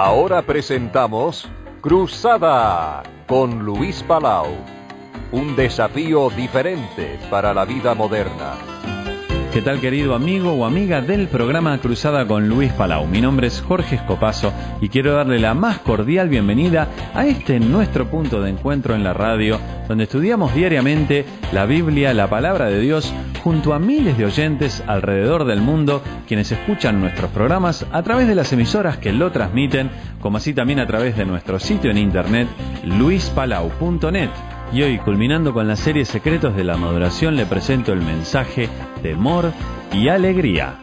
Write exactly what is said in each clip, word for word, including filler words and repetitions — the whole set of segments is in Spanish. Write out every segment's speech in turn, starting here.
Ahora presentamos Cruzada con Luis Palau. Un desafío diferente para la vida moderna. ¿Qué tal, querido amigo o amiga del programa Cruzada con Luis Palau? Mi nombre es Jorge Escopazo y quiero darle la más cordial bienvenida a este nuestro punto de encuentro en la radio, donde estudiamos diariamente la Biblia, la Palabra de Dios, junto a miles de oyentes alrededor del mundo, quienes escuchan nuestros programas a través de las emisoras que lo transmiten, como así también a través de nuestro sitio en internet, luis palau punto net. Y hoy, culminando con la serie Secretos de la Maduración, le presento el mensaje Temor y Alegría.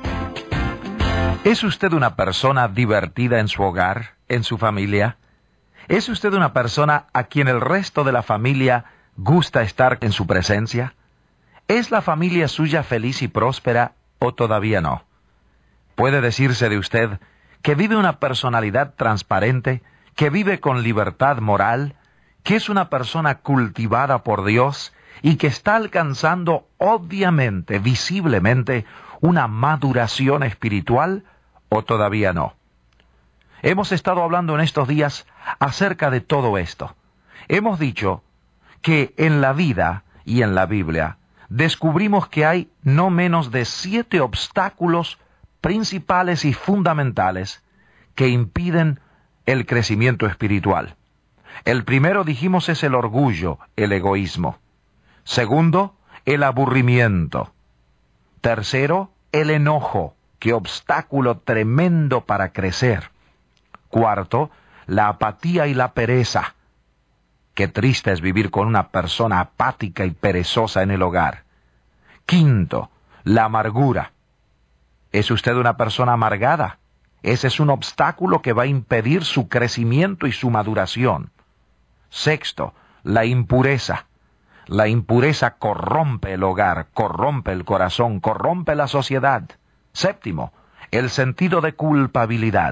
¿Es usted una persona divertida en su hogar, en su familia? ¿Es usted una persona a quien el resto de la familia gusta estar en su presencia? ¿Es la familia suya feliz y próspera o todavía no? ¿Puede decirse de usted que vive una personalidad transparente, que vive con libertad moral, que es una persona cultivada por Dios y que está alcanzando obviamente, visiblemente, una maduración espiritual o todavía no? Hemos estado hablando en estos días acerca de todo esto. Hemos dicho que en la vida y en la Biblia descubrimos que hay no menos de siete obstáculos principales y fundamentales que impiden el crecimiento espiritual. El primero, dijimos, es el orgullo, el egoísmo. Segundo, el aburrimiento. Tercero, el enojo, qué obstáculo tremendo para crecer. Cuarto, la apatía y la pereza. Qué triste es vivir con una persona apática y perezosa en el hogar. Quinto, la amargura. ¿Es usted una persona amargada? Ese es un obstáculo que va a impedir su crecimiento y su maduración. Sexto, la impureza. La impureza corrompe el hogar, corrompe el corazón, corrompe la sociedad. Séptimo, el sentido de culpabilidad.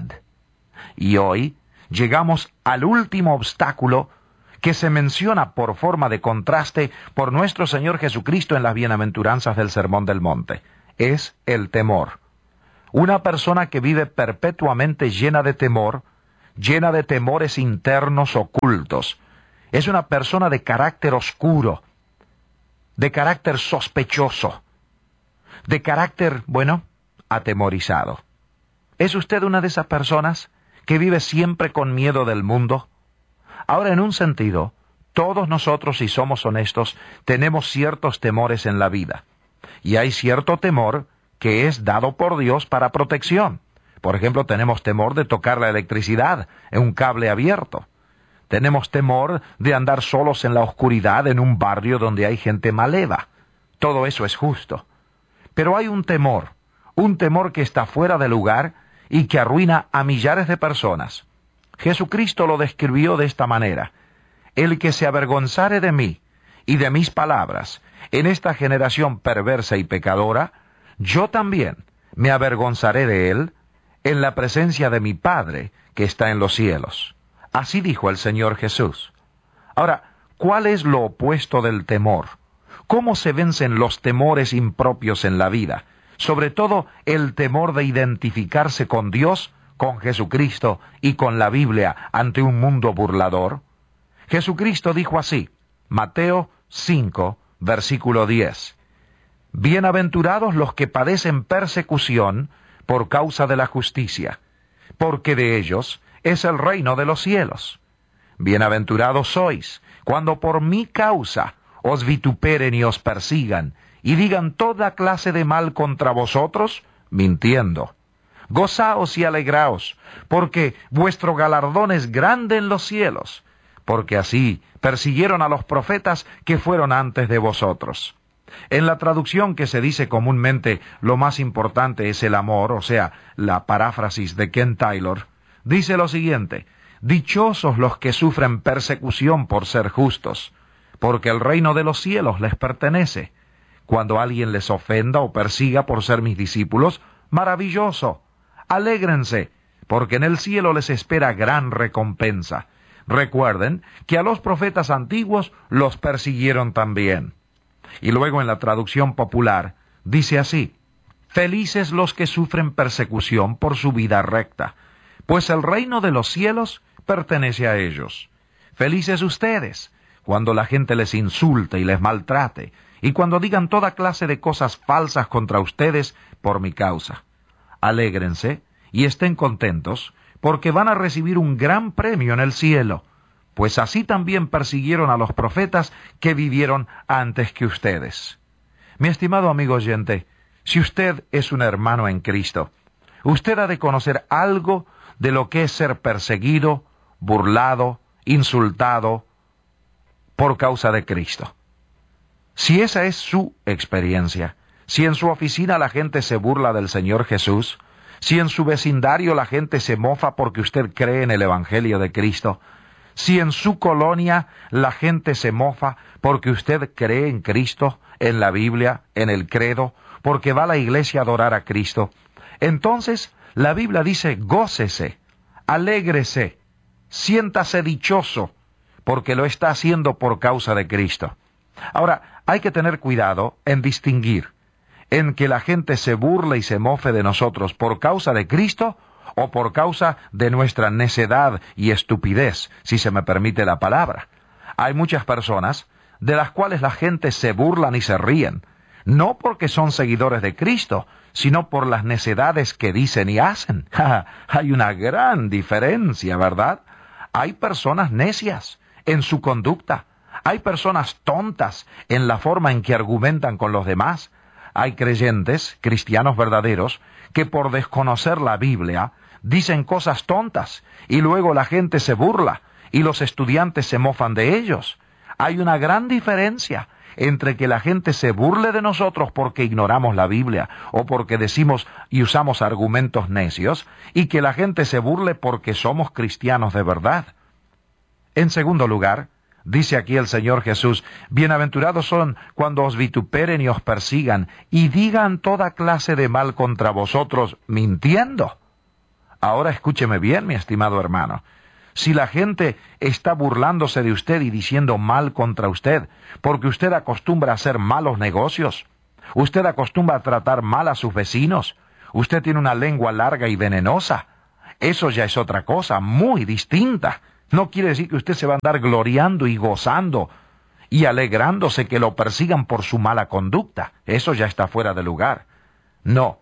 Y hoy llegamos al último obstáculo que se menciona por forma de contraste por nuestro Señor Jesucristo en las bienaventuranzas del Sermón del Monte. Es el temor. Una persona que vive perpetuamente llena de temor, llena de temores internos ocultos, es una persona de carácter oscuro, de carácter sospechoso, de carácter, bueno, atemorizado. ¿Es usted una de esas personas que vive siempre con miedo del mundo? Ahora, en un sentido, todos nosotros, si somos honestos, tenemos ciertos temores en la vida. Y hay cierto temor que es dado por Dios para protección. Por ejemplo, tenemos temor de tocar la electricidad en un cable abierto. Tenemos temor de andar solos en la oscuridad en un barrio donde hay gente maleva. Todo eso es justo. Pero hay un temor, un temor que está fuera de lugar y que arruina a millares de personas. Jesucristo lo describió de esta manera: el que se avergonzare de mí y de mis palabras en esta generación perversa y pecadora, yo también me avergonzaré de él en la presencia de mi Padre que está en los cielos. Así dijo el Señor Jesús. Ahora, ¿cuál es lo opuesto del temor? ¿Cómo se vencen los temores impropios en la vida? Sobre todo el temor de identificarse con Dios, con Jesucristo y con la Biblia ante un mundo burlador. Jesucristo dijo así, Mateo cinco, versículo diez. Bienaventurados los que padecen persecución por causa de la justicia, porque de ellos es el reino de los cielos. Bienaventurados sois cuando por mi causa os vituperen y os persigan, y digan toda clase de mal contra vosotros, mintiendo. Gozaos y alegraos, porque vuestro galardón es grande en los cielos, porque así persiguieron a los profetas que fueron antes de vosotros. En la traducción que se dice comúnmente lo más importante es el amor, o sea, la paráfrasis de Ken Taylor, dice lo siguiente: dichosos los que sufren persecución por ser justos, porque el reino de los cielos les pertenece. Cuando alguien les ofenda o persiga por ser mis discípulos, maravilloso. Alégrense, porque en el cielo les espera gran recompensa. Recuerden que a los profetas antiguos los persiguieron también. Y luego en la traducción popular dice así: felices los que sufren persecución por su vida recta, pues el reino de los cielos pertenece a ellos. Felices ustedes cuando la gente les insulte y les maltrate, y cuando digan toda clase de cosas falsas contra ustedes por mi causa. Alégrense y estén contentos, porque van a recibir un gran premio en el cielo, pues así también persiguieron a los profetas que vivieron antes que ustedes. Mi estimado amigo oyente, si usted es un hermano en Cristo, usted ha de conocer algo de lo que es ser perseguido, burlado, insultado por causa de Cristo. Si esa es su experiencia, si en su oficina la gente se burla del Señor Jesús, si en su vecindario la gente se mofa porque usted cree en el Evangelio de Cristo, si en su colonia la gente se mofa porque usted cree en Cristo, en la Biblia, en el credo, porque va a la iglesia a adorar a Cristo, entonces la Biblia dice: gócese, alégrese, siéntase dichoso, porque lo está haciendo por causa de Cristo. Ahora, hay que tener cuidado en distinguir en que la gente se burle y se mofe de nosotros por causa de Cristo o por causa de nuestra necedad y estupidez, si se me permite la palabra. Hay muchas personas de las cuales la gente se burlan y se ríen, no porque son seguidores de Cristo, sino por las necedades que dicen y hacen. Hay una gran diferencia, ¿verdad? Hay personas necias en su conducta. Hay personas tontas en la forma en que argumentan con los demás. Hay creyentes, cristianos verdaderos, que por desconocer la Biblia dicen cosas tontas y luego la gente se burla y los estudiantes se mofan de ellos. Hay una gran diferencia entre que la gente se burle de nosotros porque ignoramos la Biblia o porque decimos y usamos argumentos necios, y que la gente se burle porque somos cristianos de verdad. En segundo lugar, dice aquí el Señor Jesús: bienaventurados son cuando os vituperen y os persigan, y digan toda clase de mal contra vosotros, mintiendo. Ahora escúcheme bien, mi estimado hermano. Si la gente está burlándose de usted y diciendo mal contra usted, porque usted acostumbra a hacer malos negocios, usted acostumbra a tratar mal a sus vecinos, usted tiene una lengua larga y venenosa, eso ya es otra cosa, muy distinta. No quiere decir que usted se va a andar gloriando y gozando y alegrándose que lo persigan por su mala conducta. Eso ya está fuera de lugar. No.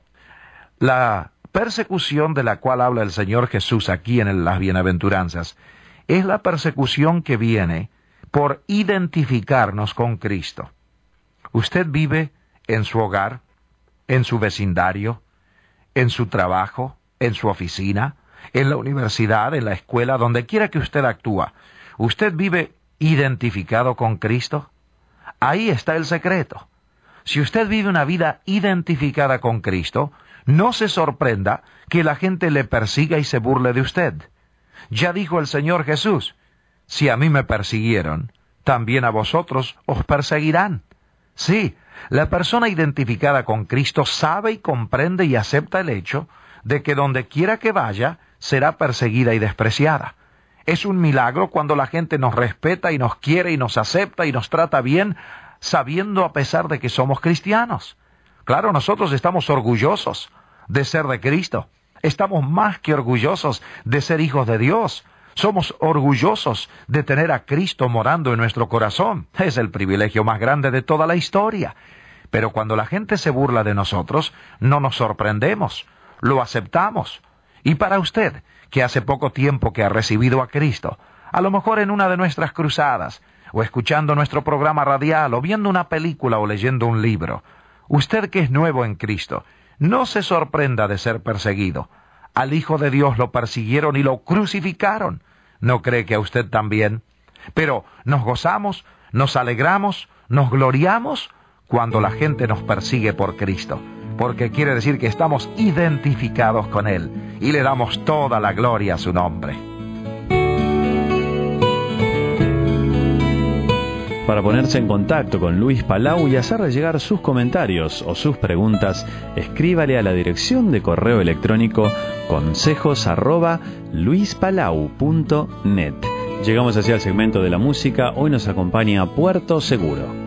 La persecución de la cual habla el Señor Jesús aquí en las bienaventuranzas es la persecución que viene por identificarnos con Cristo. Usted vive en su hogar, en su vecindario, en su trabajo, en su oficina, en la universidad, en la escuela, donde quiera que usted actúa. ¿Usted vive identificado con Cristo? Ahí está el secreto. Si usted vive una vida identificada con Cristo, no se sorprenda que la gente le persiga y se burle de usted. Ya dijo el Señor Jesús: si a mí me persiguieron, también a vosotros os perseguirán. Sí, la persona identificada con Cristo sabe y comprende y acepta el hecho de que donde quiera que vaya, será perseguida y despreciada. Es un milagro cuando la gente nos respeta y nos quiere y nos acepta y nos trata bien, sabiendo a pesar de que somos cristianos. Claro, nosotros estamos orgullosos de ser de Cristo. Estamos más que orgullosos de ser hijos de Dios. Somos orgullosos de tener a Cristo morando en nuestro corazón. Es el privilegio más grande de toda la historia. Pero cuando la gente se burla de nosotros, no nos sorprendemos, lo aceptamos. Y para usted, que hace poco tiempo que ha recibido a Cristo, a lo mejor en una de nuestras cruzadas, o escuchando nuestro programa radial, o viendo una película o leyendo un libro, usted que es nuevo en Cristo, no se sorprenda de ser perseguido. Al Hijo de Dios lo persiguieron y lo crucificaron. ¿No cree que a usted también? Pero nos gozamos, nos alegramos, nos gloriamos cuando la gente nos persigue por Cristo, porque quiere decir que estamos identificados con Él y le damos toda la gloria a su nombre. Para ponerse en contacto con Luis Palau y hacerle llegar sus comentarios o sus preguntas, escríbale a la dirección de correo electrónico consejos arroba luispalau punto net. Llegamos hacia el segmento de la música. Hoy nos acompaña Puerto Seguro.